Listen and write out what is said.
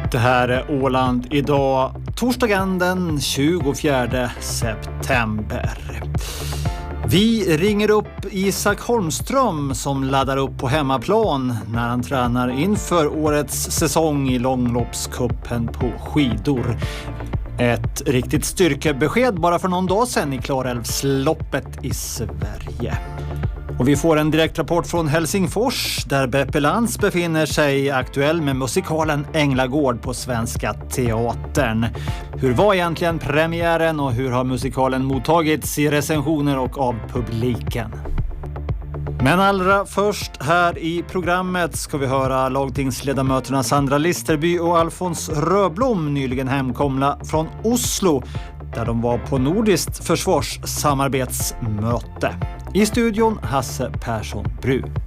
Det här är Åland idag, torsdagen den 24 september. Vi ringer upp Isak Holmström som laddar upp på hemmaplan när han tränar inför årets säsong i långloppskuppen på skidor. Ett riktigt styrkebesked bara för någon dag sedan i Klarälvsloppet i Sverige. Och vi får en direktrapport från Helsingfors där Beppe Lantz befinner sig aktuell med musikalen Änglagård på Svenska Teatern. Hur var egentligen premiären och hur har musikalen mottagits i recensioner och av publiken? Men allra först här i programmet ska vi höra lagtingsledamöterna Sandra Listerby och Alfons Röblom nyligen hemkomna från Oslo där de var på nordiskt försvarssamarbetsmöte. I studion Hasse Persson Bru.